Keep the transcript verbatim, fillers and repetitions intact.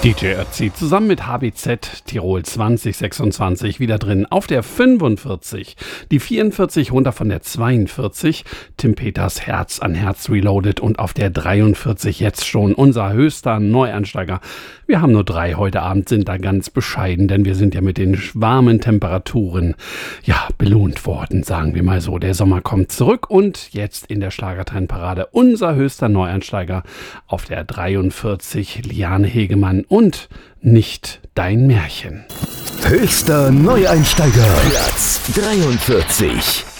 D J Ötzi zusammen mit H B Z Tirol zwanzig sechsundzwanzig wieder drin auf der fünfundvierzig, die vierundvierzig runter von der zweiundvierzig, Tim Peters Herz an Herz Reloaded und auf der dreiundvierzig jetzt schon unser höchster Neuansteiger. Wir haben nur drei heute Abend, sind da ganz bescheiden, denn wir sind ja mit den warmen Temperaturen ja belohnt worden, sagen wir mal so. Der Sommer kommt zurück und jetzt in der Schlagertrendparade unser höchster Neuansteiger auf der dreiundvierzig, Liane Hegemann und Nicht dein Märchen. Höchster Neueinsteiger, Platz dreiundvierzig.